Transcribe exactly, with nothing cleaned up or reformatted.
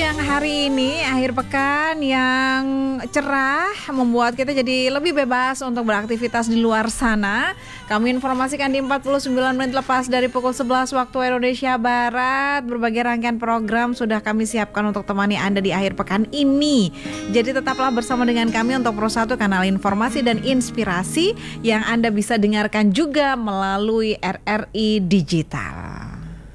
yang hari ini akhir pekan yang cerah membuat kita jadi lebih bebas untuk beraktivitas di luar sana. Kami informasikan di empat puluh sembilan menit lepas dari pukul sebelas waktu Indonesia Barat. Berbagai rangkaian program sudah kami siapkan untuk temani Anda di akhir pekan ini. Jadi tetaplah bersama dengan kami untuk Pro satu kanal informasi dan inspirasi yang Anda bisa dengarkan juga melalui R R I Digital.